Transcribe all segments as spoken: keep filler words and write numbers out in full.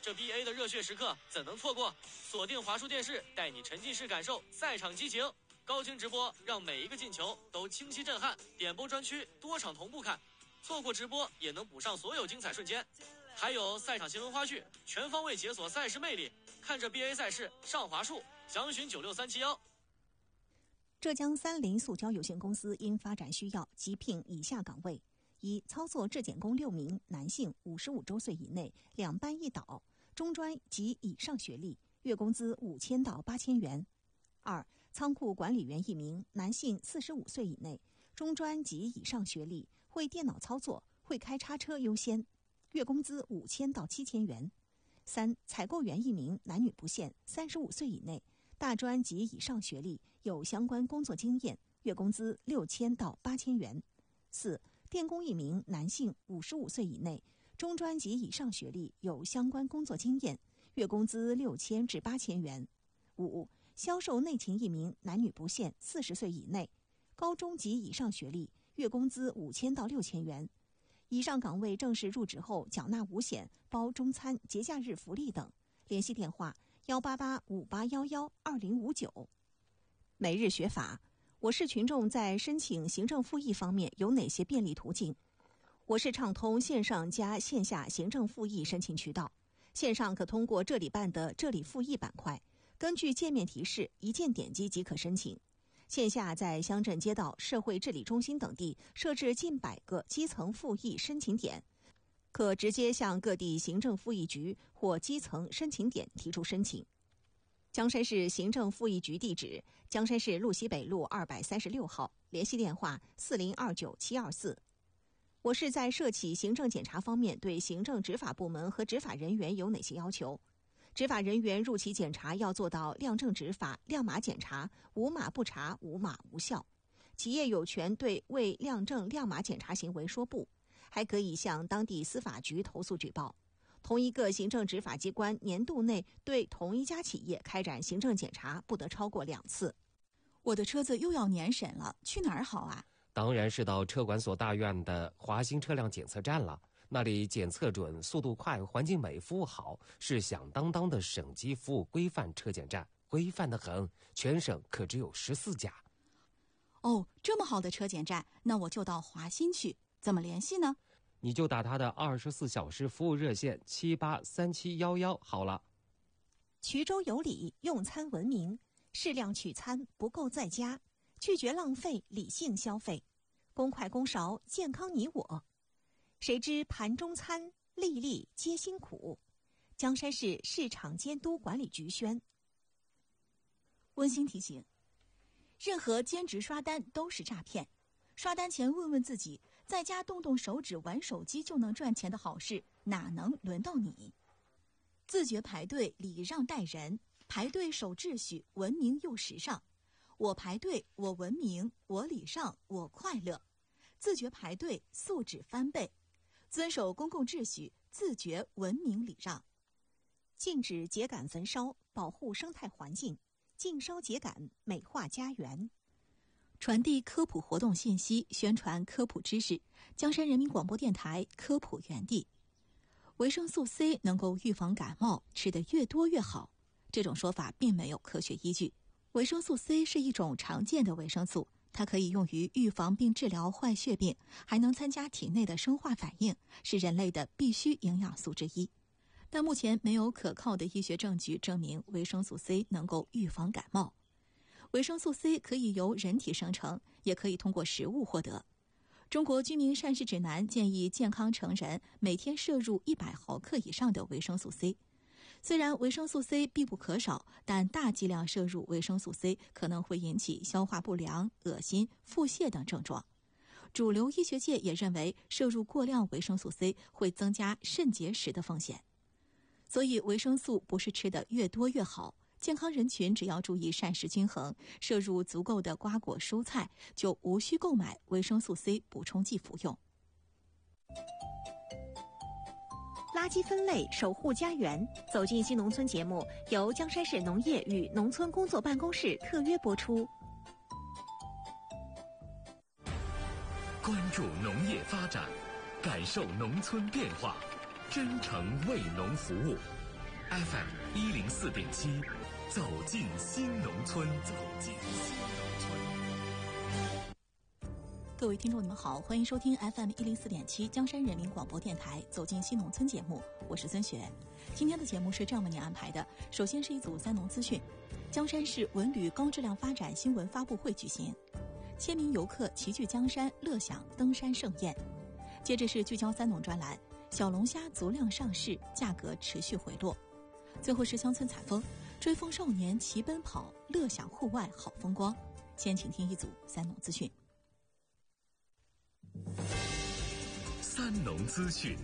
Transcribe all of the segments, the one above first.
这 B A 的热血时刻怎能错过？锁定华数电视，带你沉浸式感受赛场激情。高清直播让每一个进球都清晰震撼，点播专区多场同步看，错过直播也能补上所有精彩瞬间。还有赛场新闻花絮，全方位解锁赛事魅力。看着 B A 赛事上华数，详询九六三七幺。 浙江三菱塑胶有限公司因发展需要急聘以下岗位：一、操作质检工六名，男性，五十五周岁以内，两班一导，中专及以上学历，月工资五千到八千元。二、仓库管理员一名，男性，四十五岁以内，中专及以上学历，会电脑操作，会开叉车优先，月工资五千到七千元。三、采购员一名，男女不限，三十五岁以内，大专及以上学历，有相关工作经验，月工资六千到八千元。四、电工一名，男性，五十五岁以内，中专及以上学历，有相关工作经验，月工资六千至八千元。五、销售内勤一名，男女不限，四十岁以内，高中及以上学历，月工资五千到六千元。以上岗位正式入职后缴纳五险，包中餐、节假日福利等。联系电话：幺八八五八幺幺二零五九。每日学法，我市群众在申请行政复议方面有哪些便利途径？我市畅通线上加线下行政复议申请渠道。线上可通过这里办的这里复议板块，根据界面提示一键点击即可申请。线下在乡镇街道、社会治理中心等地设置近百个基层复议申请点，可直接向各地行政复议局或基层申请点提出申请。江山市行政复议局地址：江山市路西北路二百三十六号，联系电话：四零二九七二四。我市在涉企行政检查方面对行政执法部门和执法人员有哪些要求？执法人员入企检查要做到亮正执法、亮码检查，无码不查，无码无效。企业有权对未亮正亮码检查行为说不，还可以向当地司法局投诉举报。同一个行政执法机关年度内对同一家企业开展行政检查不得超过两次。 我的车子又要年审了，去哪儿好啊？ 当然是到车管所大院的华新车辆检测站了。那里检测准、速度快、环境美、服务好，是响当当的省级服务规范车检站，规范得很，全省可只有十四家。 哦，这么好的车检站，那我就到华新去，怎么联系呢？ 你就打他的二十四小时服务热线七八三七幺幺好了。 衢州有礼，用餐文明，适量取餐，不够在家，拒绝浪费，理性消费，公筷公勺，健康你我。谁知盘中餐，粒粒皆辛苦。江山市市场监督管理局宣。 温馨提醒：任何兼职刷单都是诈骗。刷单前问问自己，在家动动手指玩手机就能赚钱的好事，哪能轮到你？自觉排队，礼让待人，排队守秩序，文明又时尚。我排队，我文明，我礼让，我快乐。自觉排队，素质翻倍。遵守公共秩序，自觉文明礼让。 禁止秸秆焚烧，保护生态环境；禁烧秸秆，美化家园。 传递科普活动信息，宣传科普知识。江山人民广播电台科普园地。维生素 C 能够预防感冒，吃得越多越好。这种说法并没有科学依据。维生素 C 是一种常见的维生素，它可以用于预防并治疗坏血病，还能参加体内的生化反应，是人类的必需营养素之一。但目前没有可靠的医学证据证明维生素 C 能够预防感冒。维生素 C 可以由人体生成，也可以通过食物获得。中国居民膳食指南建议健康成人每天摄入一百毫克以上的维生素 C。虽然维生素 C 必不可少，但大剂量摄入维生素 C 可能会引起消化不良、恶心、腹泻等症状。主流医学界也认为，摄入过量维生素 C 会增加肾结石的风险。所以维生素不是吃得越多越好，健康人群只要注意膳食均衡，摄入足够的瓜果蔬菜，就无需购买维生素 C 补充剂服用。 垃圾分类，守护家园。走进新农村节目由江山市农业与农村工作办公室特约播出。 关注农业发展，感受农村变化，真诚为农服务。 F M 一零四点七，走进新农村，走进新农村。 各位听众，你们好，欢迎收听 F M 一零四点七江山人民广播电台《走进新农村》节目，我是孙雪。今天的节目是这样为您安排的：首先是一组三农资讯，江山市文旅高质量发展新闻发布会举行，千名游客齐聚江山，乐享登山盛宴。接着是聚焦三农专栏，小龙虾足量上市，价格持续回落。最后是乡村采风，追风少年齐奔跑，乐享户外好风光。先请听一组三农资讯。 三农资讯。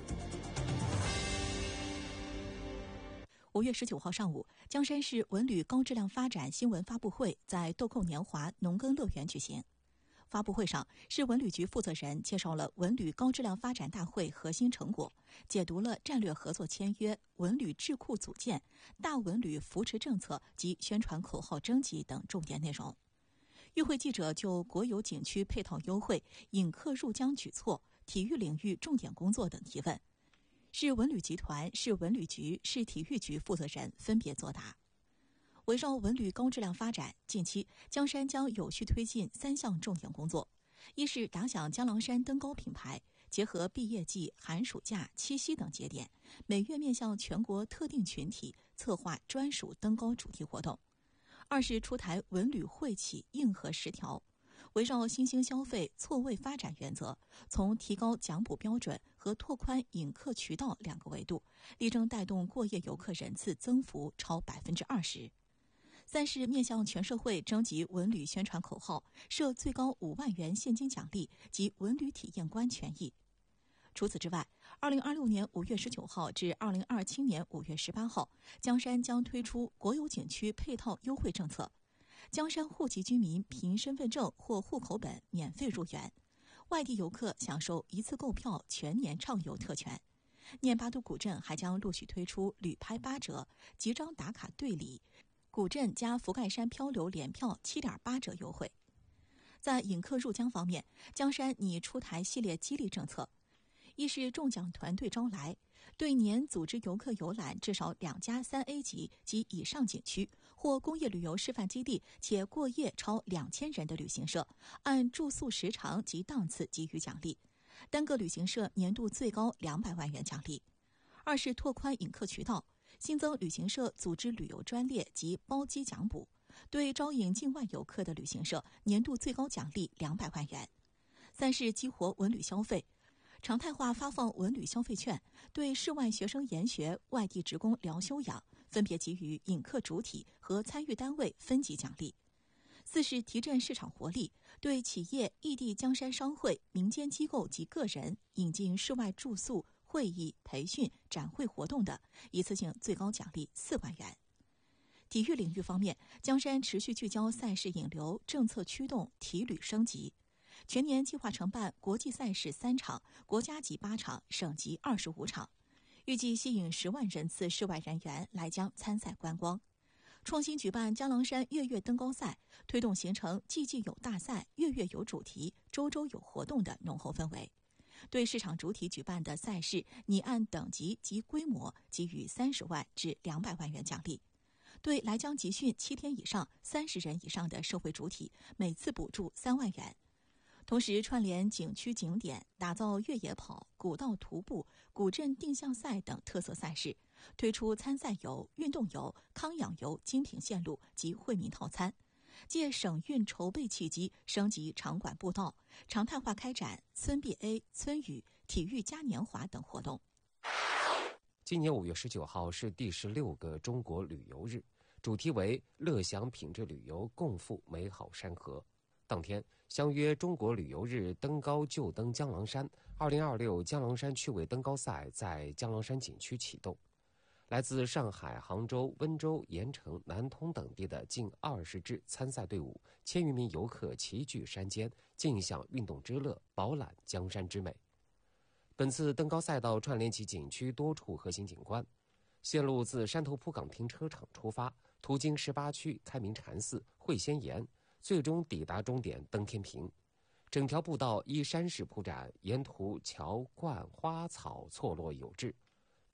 五月十九号上午，江山市文旅高质量发展新闻发布会在豆蔻年华农耕乐园举行。发布会上，市文旅局负责人介绍了文旅高质量发展大会核心成果，解读了战略合作签约、文旅智库组建、大文旅扶持政策及宣传口号征集等重点内容。与会记者就国有景区配套优惠、引客入江举措、体育领域重点工作等提问。市文旅集团、市文旅局、市体育局负责人分别作答。围绕文旅高质量发展，近期江山将有序推进三项重点工作：一是打响江郎山登高品牌，结合毕业季、寒暑假、七夕等节点，每月面向全国特定群体策划专属登高主题活动；二是出台文旅惠企硬核十条，围绕新兴消费错位发展原则，从提高奖补标准和拓宽引客渠道两个维度，力争带动过夜游客人次增幅超百分之二十。三是面向全社会征集文旅宣传口号，设最高五万元现金奖励及文旅体验官权益。除此之外，二零二六年五月十九号至二零二七年五月十八号，江山将推出国有景区配套优惠政策。江山户籍居民凭身份证或户口本免费入园，外地游客享受一次购票全年畅游特权。念巴都古镇还将陆续推出旅拍八折、集章打卡队礼、古镇加福盖山漂流联票 七点八 折优惠。在引客入江方面，江山拟出台系列激励政策：一是中奖团队招来，对年组织游客游览至少两家三 A 级及以上景区或工业旅游示范基地且过夜超两千人的旅行社，按住宿时长及档次给予奖励，单个旅行社年度最高两百万元奖励；二是拓宽引客渠道，新增旅行社组织旅游专列及包机奖补，对招引境外游客的旅行社年度最高奖励两百万元；三是激活文旅消费，常态化发放文旅消费券，对室外学生研学、外地职工聊休养分别给予引客主体和参与单位分级奖励；四是提振市场活力，对企业、异地江山商会、民间机构及个人引进室外住宿、会议、培训、展会活动的，一次性最高奖励四万元。体育领域方面，江山持续聚焦赛事引流、政策驱动、体旅升级，全年计划承办国际赛事三场、国家级八场、省级二十五场，预计吸引十万人次室外人员来江参赛观光。创新举办江郎山月月登高赛，推动形成季季有大赛、月月有主题、周周有活动的浓厚氛围。对市场主体举办的赛事，拟按等级及规模给予三十万至两百万元奖励；对来江集训七天以上、三十人以上的社会主体，每次补助三万元。同时，串联景区景点，打造越野跑、古道徒步、古镇定向赛等特色赛事，推出参赛游、运动游、康养游精品线路及惠民套餐。借省运筹备契机，升级场馆步道，常态化开展村 B A、村语、体育嘉年华等活动。 今年五月十九号是第十六个中国旅游日，主题为乐享品质旅游，共赴美好山河。当天，相约中国旅游日登高就登江郎山二零二六江郎山趣味登高赛在江郎山景区启动。来自上海、杭州、温州、盐城、南通等地的近二十支参赛队伍，千余名游客齐聚山间，尽享运动之乐，饱览江山之美。本次登高赛道串联起景区多处核心景观，线路自山头铺港停车场出发，途经十八区开明禅寺、会仙岩，最终抵达终点登天平。整条步道依山势铺展，沿途桥、观、花草错落有致。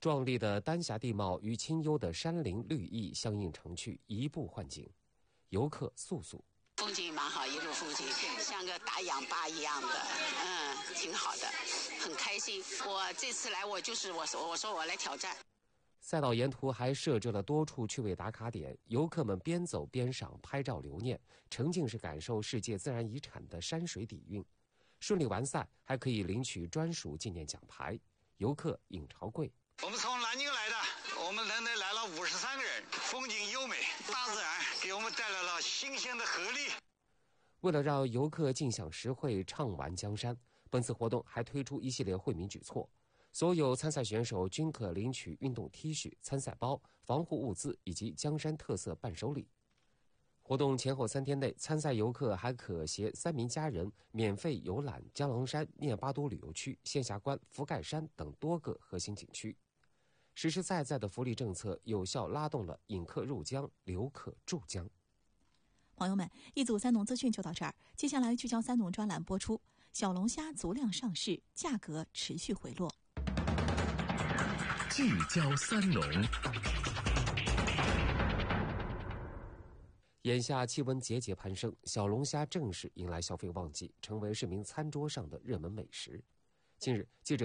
壮丽的丹霞地貌与清幽的山林绿意相映成趣，移步换景。游客素素。 风景蛮好，一路风景像个大氧吧一样的，嗯，挺好的，很开心。我这次来，我就是我说我说我来挑战。 赛道沿途还设置了多处趣味打卡点，游客们边走边赏，拍照留念，沉浸式感受世界自然遗产的山水底蕴。顺利完赛，还可以领取专属纪念奖牌。游客尹朝贵。 我们从南京来的，我们人类来了五十三个人，风景优美，大自然给我们带来了新鲜的活力。 为了让游客尽享实惠，畅玩江山，本次活动还推出一系列惠民举措，所有参赛选手均可领取运动 T 恤、参赛包、防护物资以及江山特色伴手礼。活动前后三天内，参赛游客还可携三名家人免费游览江郎山面巴都旅游区、仙霞关、福盖山等多个核心景区。实实在在的福利政策有效拉动了引客入江、留客驻江。 朋友们，一组三农资讯就到这儿，接下来聚焦三农专栏播出。小龙虾足量上市，价格持续回落。 聚焦三农。 眼下气温节节攀升，小龙虾正式迎来消费旺季，成为市民餐桌上的热门美食。近日，记者